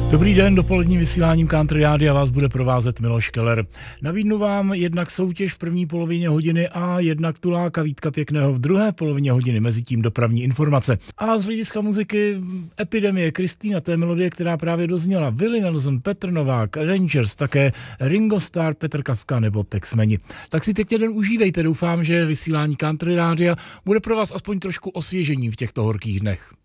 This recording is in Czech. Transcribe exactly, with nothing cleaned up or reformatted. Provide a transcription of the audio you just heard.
Dobrý den, dopolední vysíláním Country Rádia vás bude provázet Miloš Keller. Nabídnu vám jednak soutěž v první polovině hodiny a jednak tuláka Vítka Pěkného v druhé polovině hodiny, mezi tím dopravní informace. A z hlediska muziky Epidemie, Kristýna, té melodie, která právě dozněla, Willie Nelson, Petr Novák, Rangers, také Ringo Starr, Petr Kafka nebo Texmeni. Tak si pěkně den užívejte, doufám, že vysílání Country Rádia bude pro vás aspoň trošku osvěžení v těchto horkých dnech.